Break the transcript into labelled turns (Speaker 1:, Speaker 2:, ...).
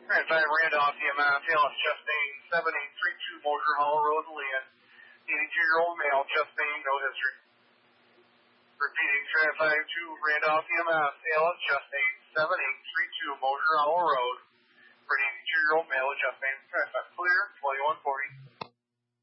Speaker 1: Transit Randolph EMS, ALS chest pain, 7832 Moser Hollow Road, Leon. 82-year-old male, chest pain, no history. Repeating, Transit to Randolph EMS, ALS chest pain, 7832 Moser Hollow Road. For an 82-year-old male with chest pain, Transit clear, 2140.